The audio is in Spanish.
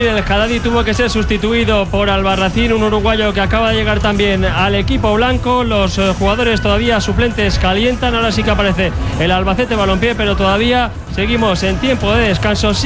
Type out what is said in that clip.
El Haddadi tuvo que ser sustituido por Albarracín, un uruguayo que acaba de llegar también al equipo blanco. Los jugadores todavía suplentes calientan. Ahora sí que aparece el Albacete Balompié, pero todavía seguimos en tiempo de descanso.